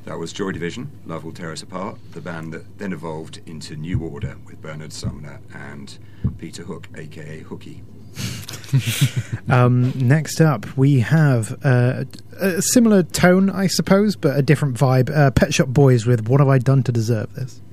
That was Joy Division, Love Will Tear Us Apart, the band that then evolved into New Order with Bernard Sumner and Peter Hook, a.k.a. Hooky. Next up, we have a similar tone, I suppose, but a different vibe. Pet Shop Boys with What Have I Done to Deserve This?